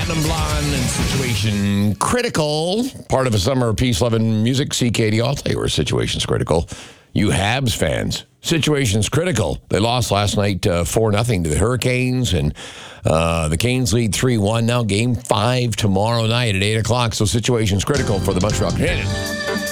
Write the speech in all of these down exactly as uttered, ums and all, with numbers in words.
Platinum Blonde and Situation Critical. Part of a summer of peace-loving music. C K D, I'll tell you where Situation's critical. You Habs fans, Situation's critical. They lost last night uh, four nothing to the Hurricanes, and uh, the Canes lead three one. Now game five tomorrow night at eight o'clock, so Situation's critical for the Montreal Canadiens.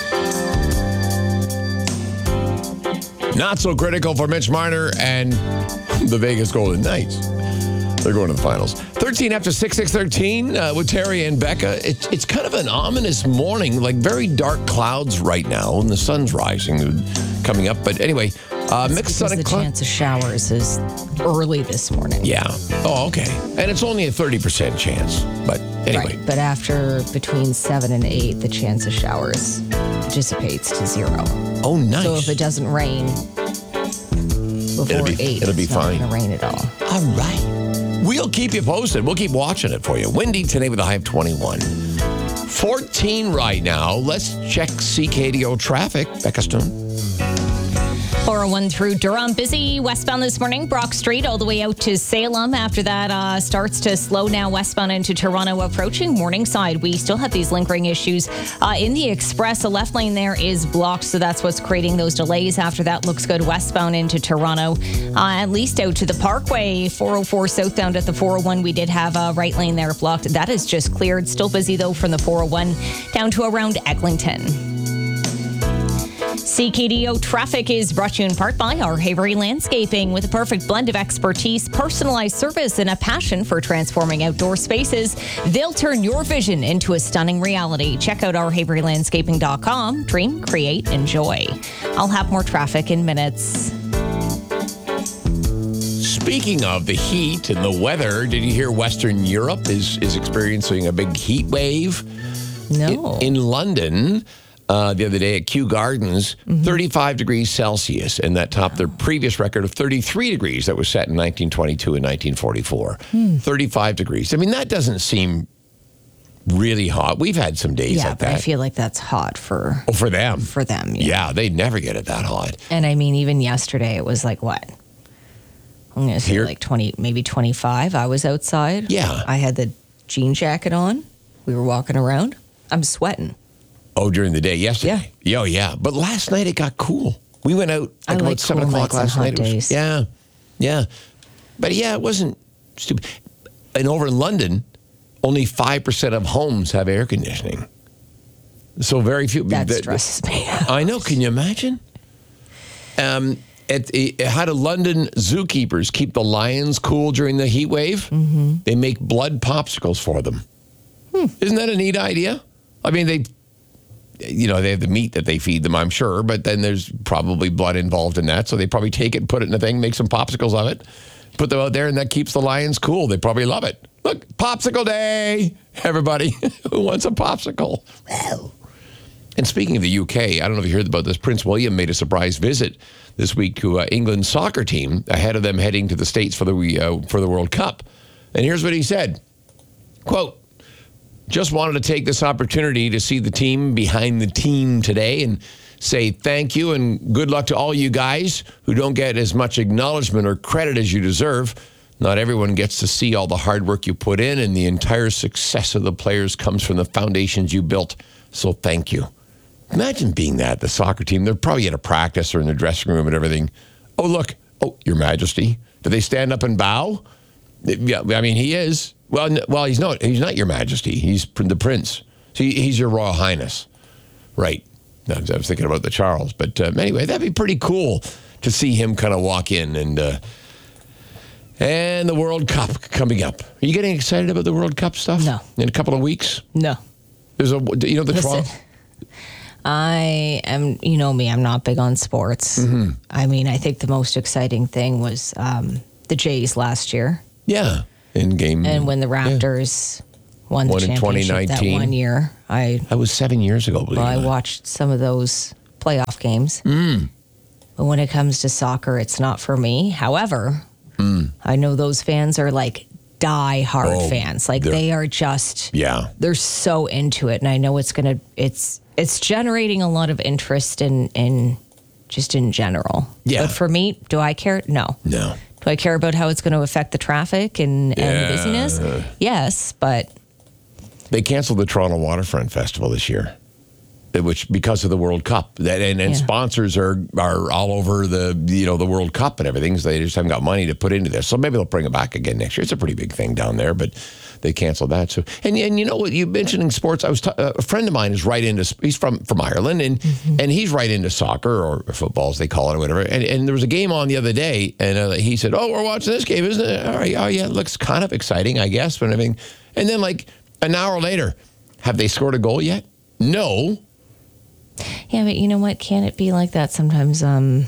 Not so critical for Mitch Marner and the Vegas Golden Knights. They're going to the finals. thirteen after six, six thirteen uh, with Terry and Becca. It, it's kind of an ominous morning, like very dark clouds right now, and the sun's rising, coming up. But anyway, uh, mixed sun and the cloud. chance of showers is early this morning. Yeah. Oh, okay. And it's only a thirty percent chance. But anyway. Right. But after between seven and eight, the chance of showers dissipates to zero. Oh, nice. So if it doesn't rain before It'll be- eight, it'll be it's fine. not going to rain at all. All right. We'll keep you posted. We'll keep watching it for you. Windy today with a high of twenty-one. fourteen right now. Let's check C K D O traffic. Becca Stone. four oh one through Durham. Busy westbound this morning. Brock Street all the way out to Salem. After that, uh, starts to slow now westbound into Toronto. Approaching Morningside, we still have these lingering issues. Uh, in the Express, the left lane there is blocked, so that's what's creating those delays. After that, looks good westbound into Toronto. Uh, at least out to the Parkway, four oh four southbound at the four oh one. We did have a right lane there blocked. That is just cleared. Still busy, though, from the four oh one down to around Eglinton. C K D O traffic is brought to you in part by our Havery Landscaping, with a perfect blend of expertise, personalized service, and a passion for transforming outdoor spaces. They'll turn your vision into a stunning reality. Check out our havery landscaping dot com. Dream, create, enjoy. I'll have more traffic in minutes. Speaking of the heat and the weather, did you hear Western Europe is, is experiencing a big heat wave? No. In, in London, uh, the other day at Kew Gardens, mm-hmm. thirty-five degrees Celsius, and that topped their previous record of thirty-three degrees that was set in nineteen twenty-two and nineteen forty-four. Hmm. thirty-five degrees. I mean, that doesn't seem really hot. We've had some days yeah, like but that. I feel like that's hot for oh, for them. for them. Yeah. Yeah, they never get it that hot. And I mean, even yesterday, it was like what? I'm going to say Here- like twenty, maybe twenty-five. I was outside. Yeah. I had the jean jacket on. We were walking around. I'm sweating. Oh, during the day yesterday? Yeah. Oh, yeah. But last night it got cool. We went out I like like about seven cool o'clock nights on last hot night. It was- days. yeah. Yeah. But yeah, it wasn't stupid. And over in London, only five percent of homes have air conditioning. So very few. That that- stresses me out. I know. Can you imagine? Um, at, uh, how do London zookeepers keep the lions cool during the heat wave? Mm-hmm. They make blood popsicles for them. Hmm. Isn't that a neat idea? I mean, they, you know, they have the meat that they feed them, I'm sure, but then there's probably blood involved in that. So they probably take it and put it in a thing, make some popsicles of it, put them out there, and that keeps the lions cool. They probably love it. Look, popsicle day, everybody. Who wants a popsicle? And speaking of the U K, I don't know if you heard about this. Prince William made a surprise visit this week to uh, England's soccer team ahead of them heading to the States for the uh, for the World Cup. And here's what he said, quote, "Just wanted to take this opportunity to see the team behind the team today and say thank you and good luck to all you guys who don't get as much acknowledgement or credit as you deserve. Not everyone gets to see all the hard work you put in, and the entire success of the players comes from the foundations you built. So thank you." Imagine being that, the soccer team. They're probably at a practice or in the dressing room and everything. Oh, look. Oh, Your Majesty. Do they stand up and bow? Yeah, I mean, he is. Well, n- well, he's not. He's not Your Majesty. He's pr- the Prince. So he, he's Your Royal Highness. Right. I was, I was thinking about the Charles. But uh, anyway, that'd be pretty cool to see him kind of walk in and uh, and the World Cup coming up. Are you getting excited about the World Cup stuff? No. In a couple of weeks? No. There's a, you know, the Listen, Toronto. I am, you know me, I'm not big on sports. Mm-hmm. I mean, I think the most exciting thing was um, the Jays last year. Yeah. In game. And when the Raptors won the Won in championship that twenty nineteen. one year, I That was seven years ago, believe well, it I or not. watched some of those playoff games. Mm. But when it comes to soccer, it's not for me. However, Mm. I know those fans are like die-hard Oh, fans. Like they're- they are just Yeah. they're so into it, and I know it's gonna it's it's generating a lot of interest in in just in general. Yeah. But for me, do I care? No. No. Do I care about how it's going to affect the traffic and, and the Yeah. busyness? Yes, but They canceled the Toronto Waterfront Festival this year, which because of the World Cup. That and, and Yeah. sponsors are are all over the you know the World Cup and everything. So they just haven't got money to put into this. So maybe they'll bring it back again next year. It's a pretty big thing down there, but they canceled that. So and and you know what, you mentioning sports. I was t- a friend of mine is right into. He's from from Ireland and mm-hmm. and he's right into soccer or football as they call it or whatever. And and there was a game on the other day, and uh, he said, "Oh, we're watching this game, isn't it? All right, oh yeah, it looks kind of exciting, I guess." But everything, and then like an hour later, have they scored a goal yet? No. Yeah, but you know what? Can it be like that sometimes? Um,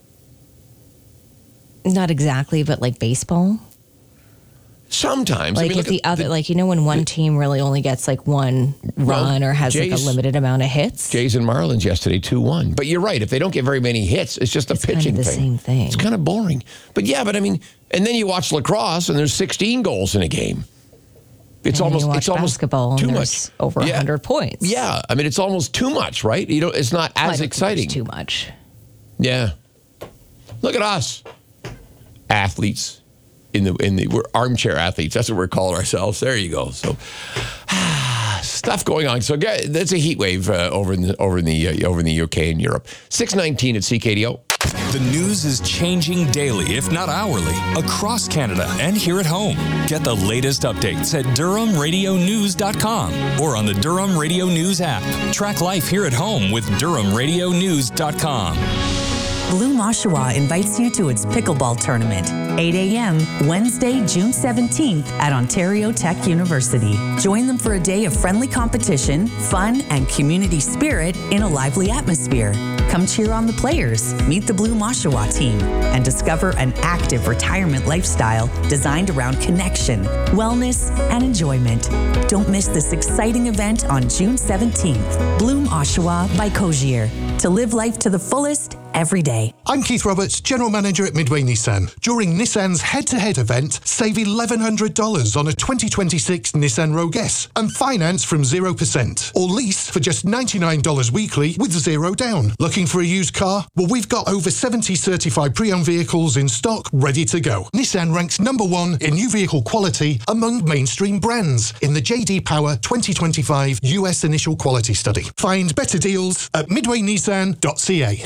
not exactly, but like baseball. Sometimes, like I mean, if look the at other, like you know, when one team really only gets like one Well, run or has like Jays- a limited amount of hits. Jays and Marlins yesterday two one. But you're right. If they don't get very many hits, it's just a It's kind pitching of the thing. same thing. It's kind of boring. But yeah, but I mean, and then you watch lacrosse and there's sixteen goals in a game. It's And almost you watch it's almost basketball too and much. there's over Yeah. one hundred points. Yeah, I mean it's almost too much, right? You know, it's not I don't as think exciting. it's too much. Yeah. Look at us, athletes. In the in the we're armchair athletes. That's what we're calling ourselves. There you go. So stuff going on. So that's a heat wave uh, over in the, over in the uh, over in the U K and Europe. six nineteen at C K D O. The news is changing daily, if not hourly, across Canada and here at home. Get the latest updates at Durham Radio News dot com or on the Durham Radio News app. Track life here at home with Durham Radio News dot com. Bloom Oshawa invites you to its pickleball tournament, eight a.m. Wednesday, June seventeenth at Ontario Tech University. Join them for a day of friendly competition, fun, and community spirit in a lively atmosphere. Come cheer on the players, meet the Bloom Oshawa team, and discover an active retirement lifestyle designed around connection, wellness, and enjoyment. Don't miss this exciting event on June seventeenth. Bloom Oshawa by Cogier. To live life to the fullest every day. I'm Keith Roberts, General Manager at Midway Nissan. During Nissan's head-to-head event, save eleven hundred dollars on a twenty twenty-six Nissan Rogue S and finance from zero percent. Or lease for just ninety-nine dollars weekly with zero down. Looking for a used car? Well, we've got over seventy certified pre-owned vehicles in stock ready to go. Nissan ranks number one in new vehicle quality among mainstream brands in the J D Power twenty twenty-five U S Initial Quality Study. Find better deals at midway nissan dot c a.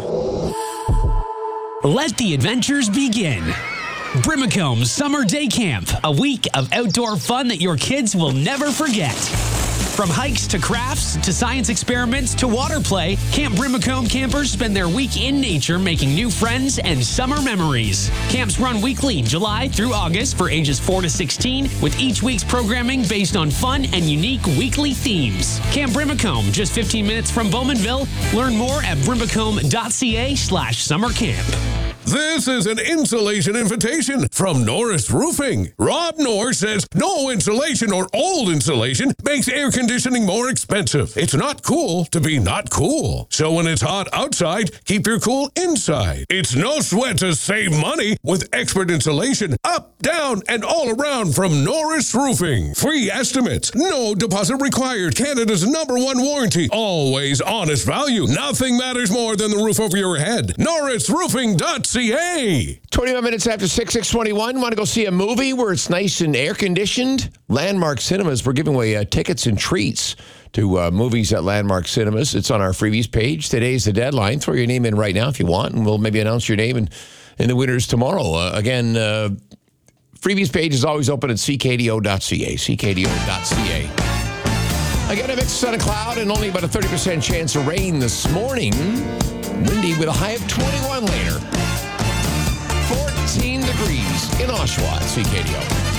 Let the adventures begin. Brimacombe Summer Day Camp, a week of outdoor fun that your kids will never forget. From hikes to crafts to science experiments to water play, Camp Brimacombe campers spend their week in nature making new friends and summer memories. Camps run weekly, July through August for ages four to sixteen, with each week's programming based on fun and unique weekly themes. Camp Brimacombe, just fifteen minutes from Bowmanville. Learn more at brimacombe dot c a slash summer camp. This is an insulation invitation from Norris Roofing. Rob Norris says no insulation or old insulation makes air conditioning more expensive. It's not cool to be not cool. So when it's hot outside, keep your cool inside. It's no sweat to save money with expert insulation up, down, and all around from Norris Roofing. Free estimates, no deposit required. Canada's number one warranty. Always honest value. Nothing matters more than the roof over your head. Norris Roofing dot c a. twenty-one minutes after six, six twenty-one. Want to go see a movie where it's nice and air-conditioned? Landmark Cinemas, we're giving away uh, tickets and treats to uh, movies at Landmark Cinemas. It's on our freebies page. Today's the deadline. Throw your name in right now if you want, and we'll maybe announce your name and, and the winners tomorrow. Uh, again, uh, freebies page is always open at c k d o dot c a, c k d o dot c a. Again, a mix of sun and cloud and only about a thirty percent chance of rain this morning. Windy with a high of twenty-one later. fourteen degrees in Oshawa, C K D O.